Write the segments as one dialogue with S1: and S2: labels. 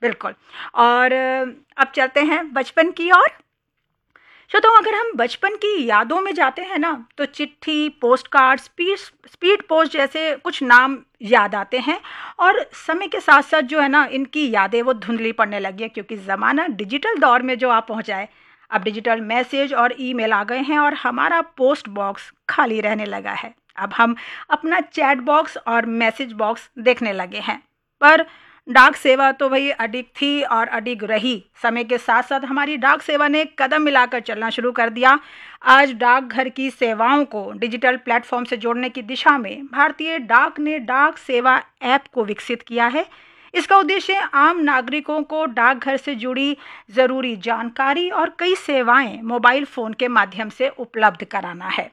S1: बिल्कुल। और अब चलते हैं बचपन की ओर। श्रोताओं, अगर हम बचपन की यादों में जाते हैं ना, तो चिट्ठी, पोस्ट कार्ड, स्पीड पोस्ट जैसे कुछ नाम याद आते हैं। और समय के साथ साथ जो है ना, इनकी यादें वो धुंधली पड़ने लगी है, क्योंकि ज़माना डिजिटल दौर में जो आप पहुंचा है। अब डिजिटल मैसेज और ईमेल आ गए हैं और हमारा पोस्ट बॉक्स खाली रहने लगा है। अब हम अपना चैट बॉक्स और मैसेज बॉक्स देखने लगे हैं। पर डाक सेवा तो भाई अडिग थी और अडिग रही। समय के साथ साथ हमारी डाक सेवा ने कदम मिलाकर चलना शुरू कर दिया। आज डाकघर की सेवाओं को डिजिटल प्लेटफॉर्म से जोड़ने की दिशा में भारतीय डाक ने डाक सेवा ऐप को विकसित किया है। इसका उद्देश्य आम नागरिकों को डाकघर से जुड़ी ज़रूरी जानकारी और कई सेवाएं मोबाइल फ़ोन के माध्यम से उपलब्ध कराना है।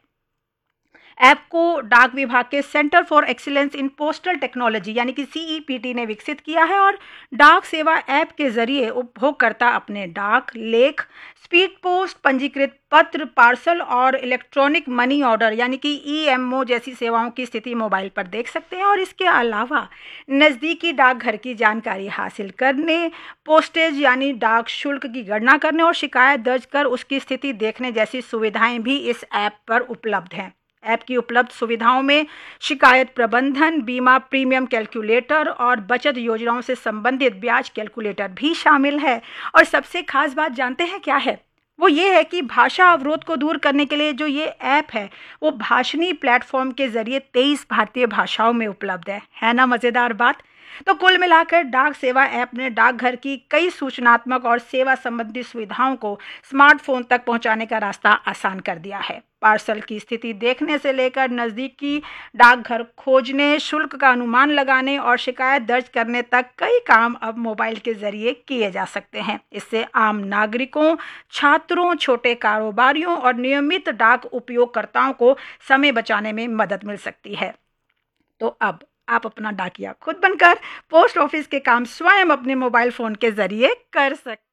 S1: ऐप को डाक विभाग के centre for excellence in postal technology यानी कि CEPT ने विकसित किया है। और डाक सेवा ऐप के जरिए उपभोगकर्ता अपने डाक लेख, स्पीड पोस्ट, पंजीकृत पत्र, पार्सल और इलेक्ट्रॉनिक मनी ऑर्डर यानी कि EMO जैसी सेवाओं की स्थिति मोबाइल पर देख सकते हैं। और इसके अलावा नज़दीकी डाकघर की जानकारी हासिल करने, पोस्टेज यानी डाक शुल्क की गणना करने और शिकायत दर्ज कर उसकी स्थिति देखने जैसी सुविधाएं भी इस ऐप पर उपलब्ध हैं। ऐप की उपलब्ध सुविधाओं में शिकायत प्रबंधन, बीमा प्रीमियम कैलकुलेटर और बचत योजनाओं से संबंधित ब्याज कैलकुलेटर भी शामिल है। और सबसे खास बात जानते हैं क्या है? वो ये है कि भाषा अवरोध को दूर करने के लिए जो ये ऐप है, वो भाषणी प्लेटफॉर्म के जरिए 23 भारतीय भाषाओं में उपलब्ध है ना? मज़ेदार बात। तो कुल मिलाकर डाक सेवा ऐप ने डाकघर की कई सूचनात्मक और सेवा संबंधी सुविधाओं को स्मार्टफोन तक पहुंचाने का रास्ता आसान कर दिया है। पार्सल की स्थिति देखने से लेकर नज़दीकी डाकघर खोजने, शुल्क का अनुमान लगाने और शिकायत दर्ज करने तक कई काम अब मोबाइल के जरिए किए जा सकते हैं। इससे आम नागरिकों, छात्रों, छोटे कारोबारियों और नियमित डाक उपयोगकर्ताओं को समय बचाने में मदद मिल सकती है। तो अब आप अपना डाकिया खुद बनकर पोस्ट ऑफिस के काम स्वयं अपने मोबाइल फ़ोन के ज़रिए कर सकते हैं।